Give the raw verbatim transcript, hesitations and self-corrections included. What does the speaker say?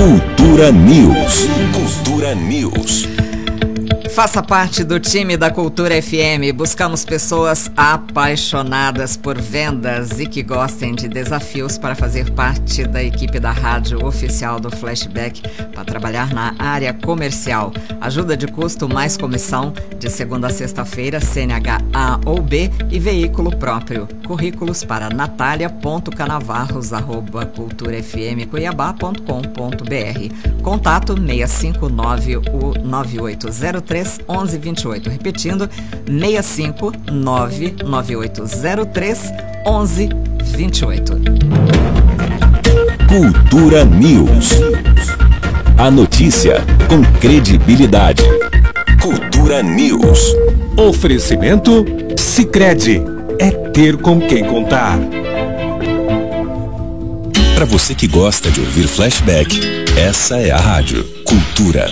Cultura News. Cultura News. Faça parte do time da Cultura F M. Buscamos pessoas apaixonadas por vendas e que gostem de desafios para fazer parte da equipe da rádio oficial do Flashback para trabalhar na área comercial. Ajuda de custo mais comissão de segunda a sexta-feira, C N H A ou B e veículo próprio. Currículos para natalia ponto canavarros arroba cultura f m cuiabá ponto com ponto b r. Contato seis cinco nove nove oito zero três um um dois oito. Repetindo, seis cinco nove nove oito zero três um um dois oito. Cultura News. A notícia com credibilidade. Cultura News. Oferecimento Sicredi. É ter com quem contar. Para você que gosta de ouvir Flashback, essa é a rádio Cultura.